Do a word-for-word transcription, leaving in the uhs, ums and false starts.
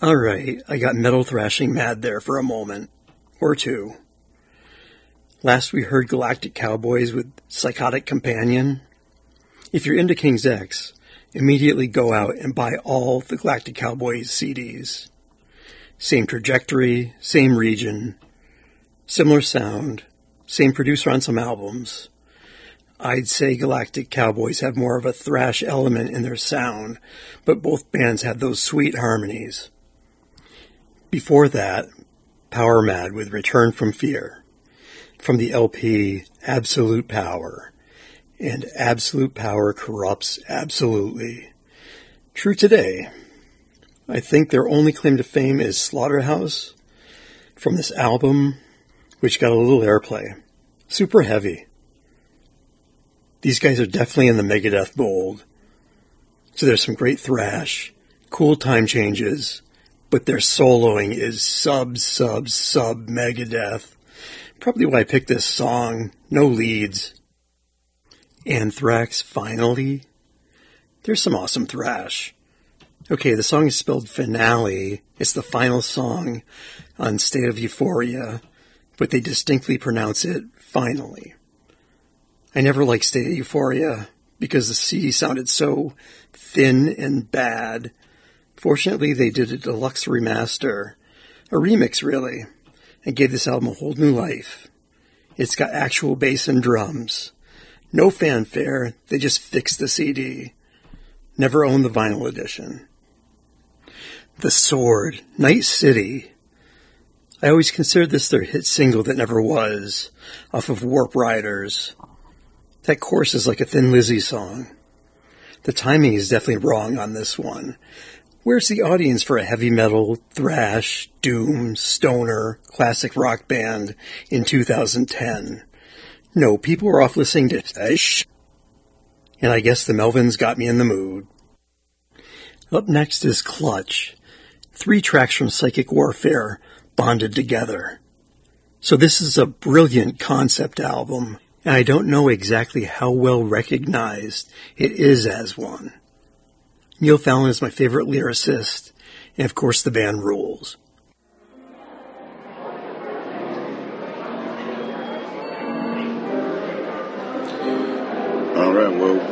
Alright, I got metal thrashing mad there for a moment. Or two. Last we heard Galactic Cowboys with Psychotic Companion. If you're into King's X, immediately go out and buy all the Galactic Cowboys C Ds. Same trajectory, same region, similar sound, same producer on some albums. I'd say Galactic Cowboys have more of a thrash element in their sound, but both bands have those sweet harmonies. Before that, Power Mad with Return from Fear, from the L P Absolute Power. And absolute power corrupts absolutely. True today. I think their only claim to fame is Slaughterhouse, from this album, which got a little airplay. Super heavy. These guys are definitely in the Megadeth mold. So there's some great thrash, cool time changes, but their soloing is sub, sub, sub Megadeth. Probably why I picked this song. No leads. Anthrax, finally. There's some awesome thrash. Okay, the song is spelled finale. It's the final song on State of Euphoria, but they distinctly pronounce it finally. I never liked State of Euphoria because the C D sounded so thin and bad. Fortunately, they did a deluxe remaster, a remix really, and gave this album a whole new life. It's got actual bass and drums. No fanfare, they just fixed the C D. Never owned the vinyl edition. The Sword, Night City. I always considered this their hit single that never was, off of Warp Riders. That chorus is like a Thin Lizzy song. The timing is definitely wrong on this one. Where's the audience for a heavy metal, thrash, doom, stoner, classic rock band in two thousand ten? No, people are off listening to Fish. And I guess the Melvins got me in the mood. Up next is Clutch. Three tracks from Psychic Warfare bonded together. So this is a brilliant concept album, and I don't know exactly how well recognized it is as one. Neil Fallon is my favorite lyricist, and of course the band rules. All right, well,